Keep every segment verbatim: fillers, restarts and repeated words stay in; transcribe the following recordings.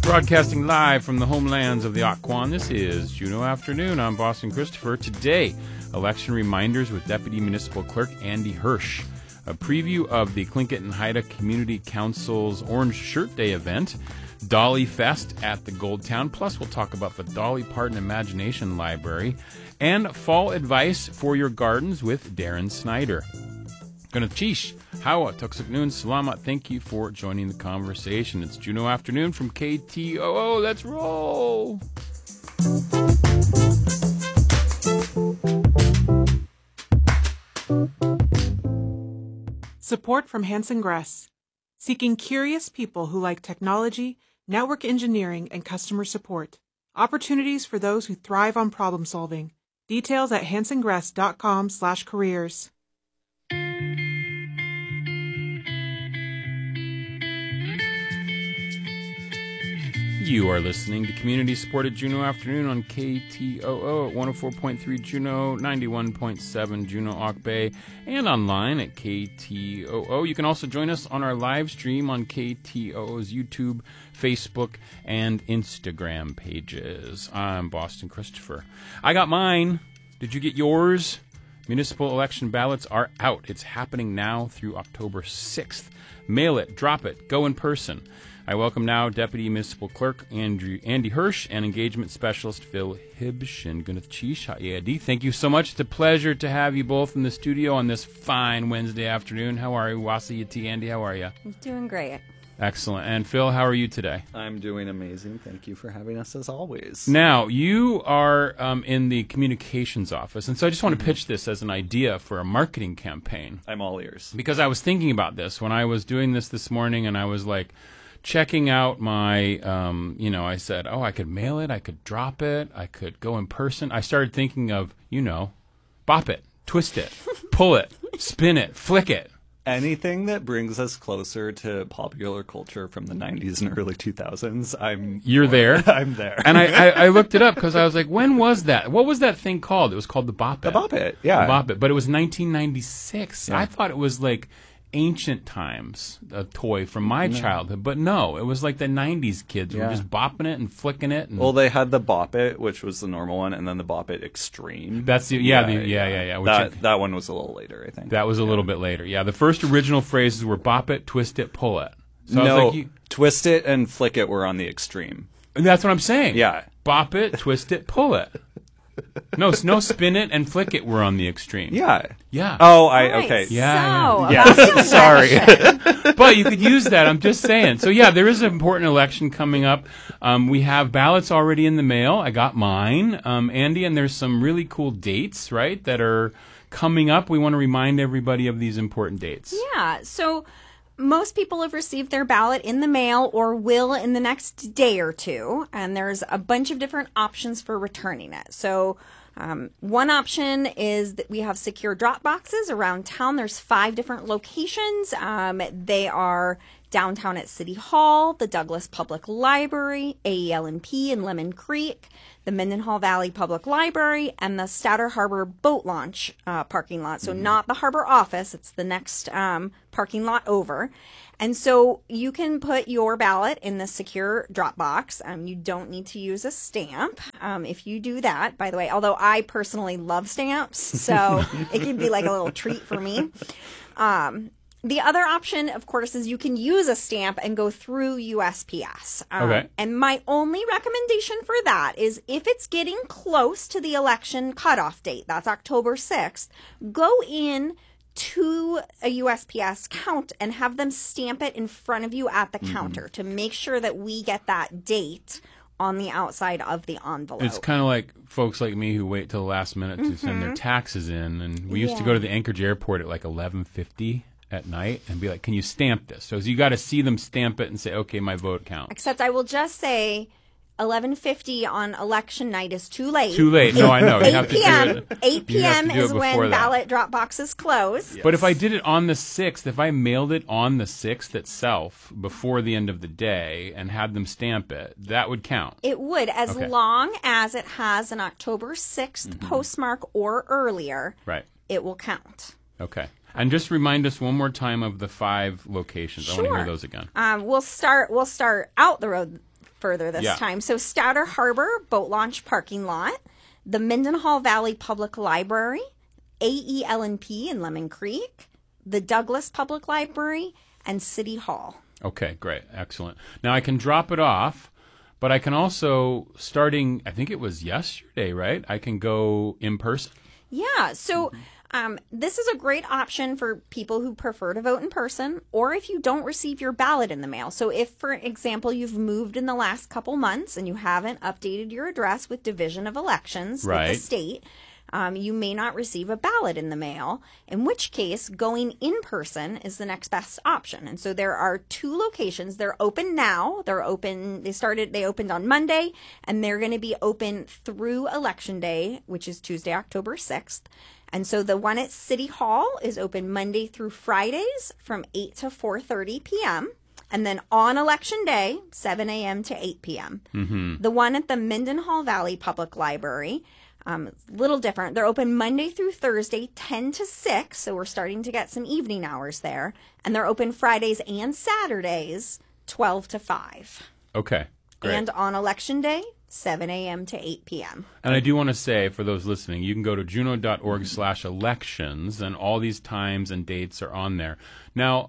Broadcasting live from the homelands of the Occoquan, this is Juneau Afternoon. I'm Boston Christopher. Today, election reminders with Deputy Municipal Clerk Andy Hirsch. A preview of the Tlingit and Haida Community Council's Orange Shirt Day event. Dolly Fest at the Gold Town. Plus, we'll talk about the Dolly Parton Imagination Library. And fall advice for your gardens with Darren Snyder. Gonna Chish, Hawa, Tuksuk Noon, Salamat. Thank you for joining the conversation. It's Juneau Afternoon from K T O O. Let's roll! Support from Hanson Gress. Seeking curious people who like technology, network engineering, and customer support. Opportunities for those who thrive on problem solving. Details at hansongress.com slash careers. You are listening to Community Support at Juneau Afternoon on K T O O at one oh four point three Juneau, ninety-one point seven Juneau Auk Bay, and online at K T O O. You can also join us on our live stream on K T O O's YouTube, Facebook, and Instagram pages. I'm Boston Christopher. I got mine. Did you get yours? Municipal election ballots are out. It's happening now through October sixth. Mail it, drop it, go in person. I welcome now Deputy Municipal Clerk Andrew, Andy Hirsch and Engagement Specialist Phil Hibsch and Gunath. Thank you so much. It's a pleasure to have you both in the studio on this fine Wednesday afternoon. How are you, Wasiyati? Andy, how are you? I'm doing great. Excellent. And Phil, how are you today? I'm doing amazing. Thank you for having us as always. Now, you are um, in the communications office, and so I just want to mm-hmm. pitch this as an idea for a marketing campaign. I'm all ears. Because I was thinking about this when I was doing this this morning, and I was like, checking out my, um, you know, I said, oh, I could mail it, I could drop it, I could go in person. I started thinking of, you know, bop it, twist it, pull it, spin it, flick it. Anything that brings us closer to popular culture from the nineties and early two thousands, I'm... You're there? I'm there. And I, I, I looked it up because I was like, when was that? What was that thing called? It was called the Bop It. The Bop It, yeah. The Bop It, but it was nineteen ninety-six. Yeah. I thought it was like ancient times, a toy from my no. childhood, but no, it was like the nineties kids yeah. were just bopping it and flicking it. And well, they had the Bop It, which was the normal one, and then the Bop It Extreme. That's the, yeah, yeah, the, yeah, yeah, yeah. Which that, it, that one was a little later, I think. That was a yeah. little bit later. Yeah, the first original phrases were bop it, twist it, pull it. So no, I was like, you, twist it and flick it were on the Extreme. And that's what I'm saying. Yeah. Bop it, twist it, pull it. No, no, spin it and flick it were on the Extreme. Yeah. Yeah. Oh, I, right, okay. Yeah. So, yeah. yeah. Sorry. But you could use that. I'm just saying. So, yeah, there is an important election coming up. Um, we have ballots already in the mail. I got mine, um, Andy, and there's some really cool dates, right, that are coming up. We want to remind everybody of these important dates. Yeah. So most people have received their ballot in the mail or will in the next day or two. And there's a bunch of different options for returning it. So um, one option is that we have secure drop boxes around town. There's five different locations. Um, they are downtown at City Hall, the Douglas Public Library, A E L and P in Lemon Creek, the Mendenhall Valley Public Library, and the Statter Harbor Boat Launch uh, parking lot. So mm-hmm. not the harbor office, it's the next um, parking lot over. And so you can put your ballot in the secure drop box. Um, you don't need to use a stamp um, if you do that, by the way, although I personally love stamps, so it could be like a little treat for me. Um, The other option, of course, is you can use a stamp and go through U S P S. Um, okay. And my only recommendation for that is if it's getting close to the election cutoff date, that's October sixth, go in to a U S P S count and have them stamp it in front of you at the mm-hmm. counter to make sure that we get that date on the outside of the envelope. It's kind of like folks like me who wait till the last minute mm-hmm. to send their taxes in. And we used yeah. to go to the Anchorage airport at like eleven fifty at night and be like, can you stamp this? So you got to see them stamp it and say, okay, my vote counts. Except I will just say eleven fifty on election night is too late. Too late. No, I know. You have to do eight p.m. it. eight p.m. is when that. ballot drop boxes close. Yes. But if I did it on the sixth, if I mailed it on the sixth itself before the end of the day and had them stamp it, that would count. It would, as okay. long as it has an October sixth mm-hmm. postmark or earlier. Right. It will count. Okay. And just remind us one more time of the five locations. Sure. I want to hear those again. Um, we'll start. We'll start out the road further this Yeah. time. So Stouter Harbor Boat Launch Parking Lot, the Mendenhall Valley Public Library, A E L N P in Lemon Creek, the Douglas Public Library, and City Hall. Okay, great. Excellent. Now I can drop it off, but I can also, starting, I think it was yesterday, right? I can go in person. Yeah, so um, this is a great option for people who prefer to vote in person, or if you don't receive your ballot in the mail. So if, for example, you've moved in the last couple months and you haven't updated your address with Division of Elections Right. with the state, um, you may not receive a ballot in the mail, in which case going in person is the next best option. And so there are two locations. They're open now. They're open. They started, they opened on Monday, and they're going to be open through Election Day, which is Tuesday, October sixth. And so the one at City Hall is open Monday through Fridays from eight to four thirty p.m. And then on Election Day, seven a.m. to eight p.m. Mm-hmm. The one at the Mendenhall Valley Public Library, um, it's a little different. They're open Monday through Thursday, ten to six. So we're starting to get some evening hours there. And they're open Fridays and Saturdays, twelve to five. Okay, great. And on Election Day, seven a.m. to eight p.m. And I do want to say, for those listening, you can go to juneau.org slash elections, and all these times and dates are on there. Now,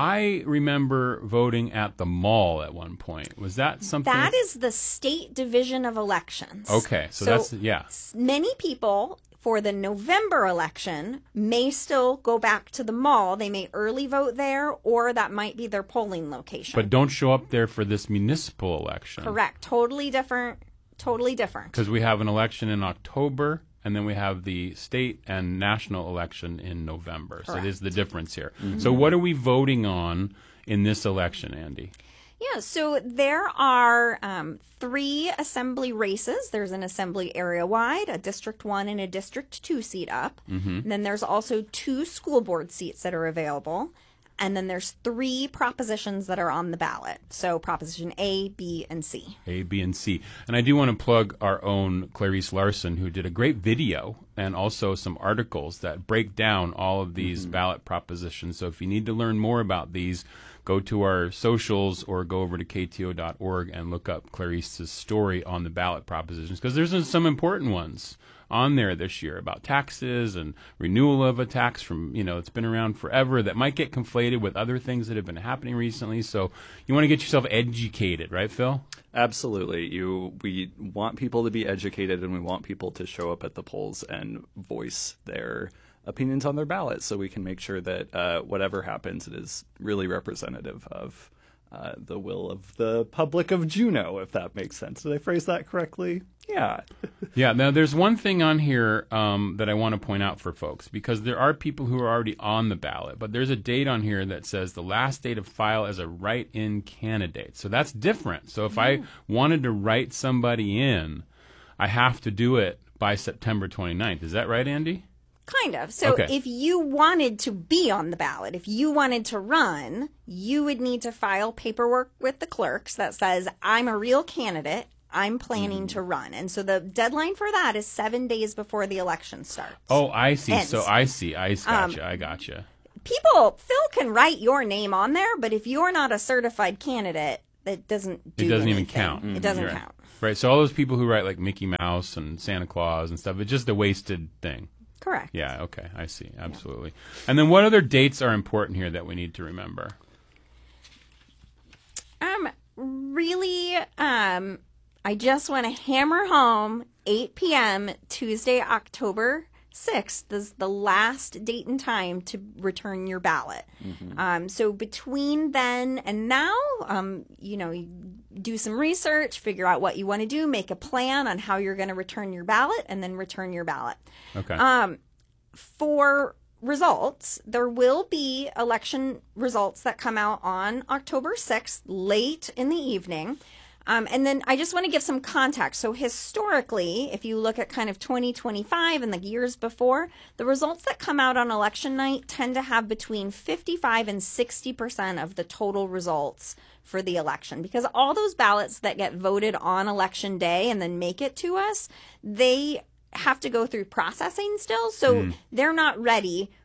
I remember voting at the mall at one point. Was that something? That is the State Division of Elections. Okay, so, that's, yeah. s- Many people for the November election may still go back to the mall. They may early vote there, or that might be their polling location. But don't show up there for this municipal election. Correct. Totally different. Totally different. Because we have an election in October, and then we have the state and national election in November. So Correct. there's the difference here. So what are we voting on in this election, Andy? Yeah, so there are um, three assembly races. There's an assembly area-wide, a District one and a District two seat up. Mm-hmm. And then there's also two school board seats that are available. And then there's three propositions that are on the ballot. So Proposition A, B, and C. A, B, and C. And I do want to plug our own Clarice Larson, who did a great video and also some articles that break down all of these mm-hmm. ballot propositions. So if you need to learn more about these, go to our socials or go over to K T O dot org and look up Clarice's story on the ballot propositions, because there's some important ones on there this year about taxes and renewal of a tax from, you know, it's been around forever that might get conflated with other things that have been happening recently. So you want to get yourself educated, right, Phil? Absolutely. You we want people to be educated, and we want people to show up at the polls and voice their opinions on their ballot, so we can make sure that uh, whatever happens, it is really representative of uh, the will of the public of Juneau, if that makes sense. Did I phrase that correctly? Yeah. Yeah. Now, there's one thing on here um, that I want to point out for folks, because there are people who are already on the ballot, but there's a date on here that says the last date of file as a write-in candidate. So that's different. So if I wanted to write somebody in, I have to do it by September twenty-ninth. Is that right, Andy? Kind of. So Okay. if you wanted to be on the ballot, if you wanted to run, you would need to file paperwork with the clerks that says, I'm a real candidate. I'm planning to run. And so the deadline for that is seven days before the election starts. Oh, I see. Ends. So I see. I gotcha. I gotcha. People, Phil can write your name on there, but if you're not a certified candidate, that doesn't do It doesn't even anything. count. It doesn't Right. count. Right. So all those people who write like Mickey Mouse and Santa Claus and stuff, it's just a wasted thing. Correct. Yeah, okay, I see, absolutely. And then what other dates are important here that we need to remember? Um, really, um, I just want to hammer home eight p.m. Tuesday, October sixth is the last date and time to return your ballot. Mm-hmm. Um, so between then and now, um, you know, you do some research, figure out what you want to do, make a plan on how you're going to return your ballot, and then return your ballot. Okay. Um, for results, there will be election results that come out on October sixth, late in the evening. Um, and then I just want to give some context. So historically, if you look at kind of twenty twenty-five and the years before, the results that come out on election night tend to have between fifty-five and sixty percent of the total results for the election, because all those ballots that get voted on election day and then make it to us, they have to go through processing still. So mm. they're not ready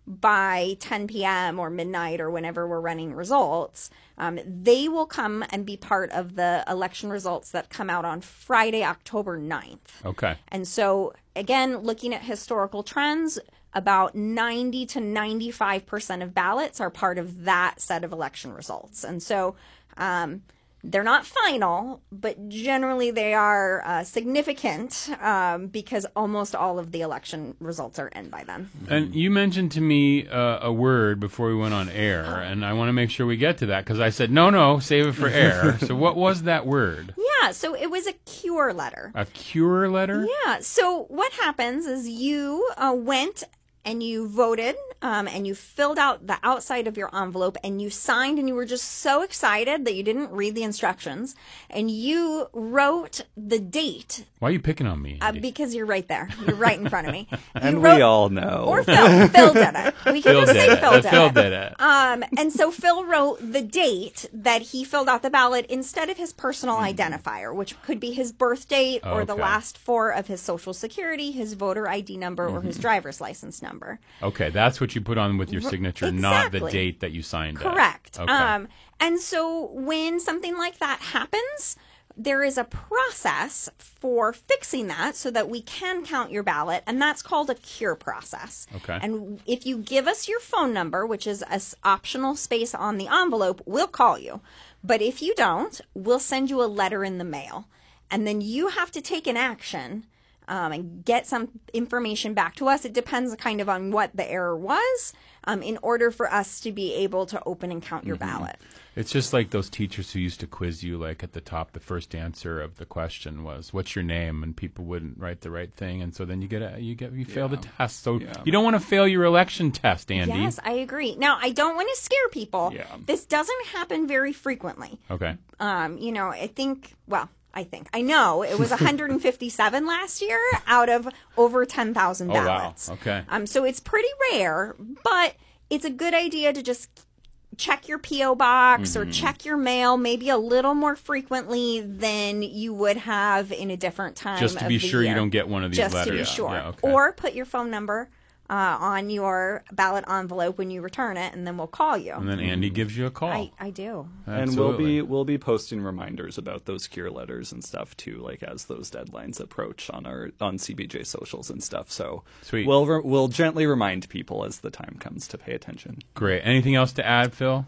by ten p.m. or midnight or whenever we're running results, um, they will come and be part of the election results that come out on Friday, October ninth. Okay. And so, again, looking at historical trends, about ninety to ninety-five percent of ballots are part of that set of election results. And so um, they're not final, but generally they are uh, significant um, because almost all of the election results are in by then. And you mentioned to me uh, a word before we went on air, and I want to make sure we get to that because I said, no, no, save it for air. So what was that word? Yeah, so it was a cure letter. A cure letter? Yeah, so what happens is you uh, went and you voted um, and you filled out the outside of your envelope and you signed and you were just so excited that you didn't read the instructions and you wrote the date. Why are you picking on me? Uh, because you're right there. You're right in front of me. You and wrote, we all know. Or Phil. Phil did it. We can Phil just did say it. Phil did Phil it. did it. Um, and so Phil wrote the date that he filled out the ballot instead of his personal identifier, which could be his birth date or the Okay. last four of his social security, his voter I D number, or his driver's license number. Okay, that's what you put on with your signature, not the Exactly. date that you signed at. Correct. Okay. Um, and so when something like that happens, there is a process for fixing that so that we can count your ballot, and that's called a cure process. Okay. And if you give us your phone number, which is an optional space on the envelope, we'll call you. But if you don't, we'll send you a letter in the mail, and then you have to take an action um, and get some information back to us. It depends kind of on what the error was um, in order for us to be able to open and count your ballot. It's just like those teachers who used to quiz you, like at the top, the first answer of the question was, "What's your name?" and people wouldn't write the right thing, and so then you get a, you get you fail the test. So Yeah. you don't want to fail your election test, Andy. Yes, I agree. Now, I don't want to scare people. Yeah. This doesn't happen very frequently. Okay. Um, you know, I think, well, I think, I know it was one hundred fifty-seven last year out of over ten thousand Oh, wow. ballots. Okay. Um, so it's pretty rare, but it's a good idea to just check your P O box Mm-hmm. or check your mail maybe a little more frequently than you would have in a different time. Just to of be the sure you year. don't get one of these Just letters. to be Yeah, sure. yeah, okay. Or put your phone number uh, on your ballot envelope when you return it, and then we'll call you. And then Andy gives you a call. I, I do. And we'll Absolutely. be we'll be posting reminders about those cure letters and stuff too, like as those deadlines approach on our on C B J socials and stuff. So Sweet. we'll re- we'll gently remind people as the time comes to pay attention. Great. Anything else to add, Phil?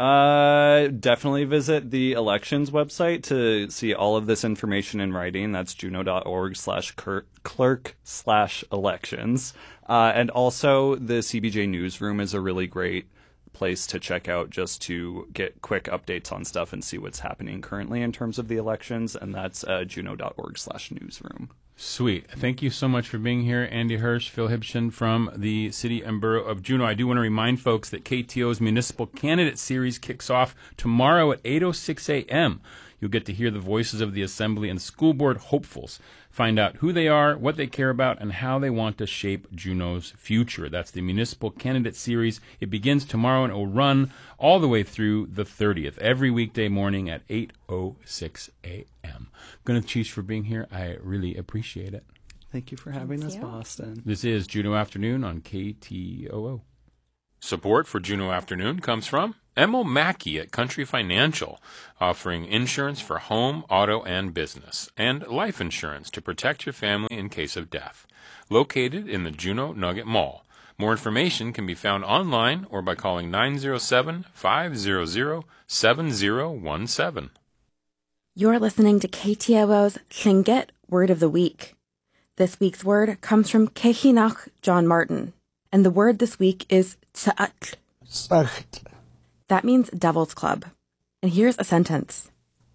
Uh, definitely visit the elections website to see all of this information in writing. That's juno.org slash clerk slash elections. Uh, and also the C B J newsroom is a really great place to check out just to get quick updates on stuff and see what's happening currently in terms of the elections. And that's uh, juno.org slash newsroom. Sweet. Thank you so much for being here, Andy Hirsch, Phil Hibshin from the City and Borough of Juneau. I do want to remind folks that K T O's Municipal Candidate Series kicks off tomorrow at eight oh six a.m. You'll get to hear the voices of the Assembly and School Board hopefuls. Find out who they are, what they care about, and how they want to shape Juneau's future. That's the Municipal Candidate Series. It begins tomorrow and it will run all the way through the thirtieth, every weekday morning at eight oh six a.m. Gwyneth Cheese for being here. I really appreciate it. Thank you for having Thank us, you. Boston. This is Juneau Afternoon on K T O O. Support for Juneau Afternoon comes from Emil Mackey at Country Financial, offering insurance for home, auto, and business, and life insurance to protect your family in case of death. Located in the Juneau Nugget Mall. More information can be found online or by calling nine oh seven, five hundred, seven oh one seven. You're listening to K T O O's Tlingit Word of the Week. This week's word comes from Kehinach John Martin, and the word this week is tsa'atl. Sacht. That means Devil's Club. And here's a sentence.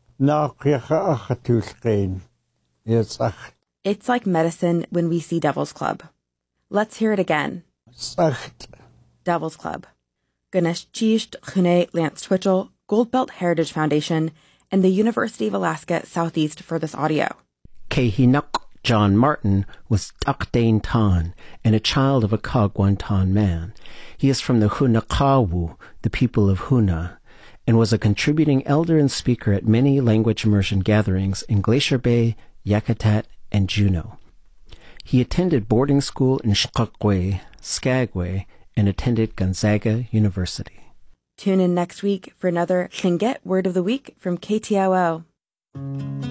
It's like medicine when we see Devil's Club. Let's hear it again. Sacht. Devil's Club. Ganesh Chisht Chune Lance Twitchell, Goldbelt Heritage Foundation, and the University of Alaska Southeast for this audio. Kehinuk John Martin was Takdain Tan and a child of a Kagwantan man. He is from the Hunakawu, the people of Huna, and was a contributing elder and speaker at many language immersion gatherings in Glacier Bay, Yakutat, and Juneau. He attended boarding school in Shkakwe, Skagway, and attended Gonzaga University. Tune in next week for another Tlingit Word of the Week from K T O O.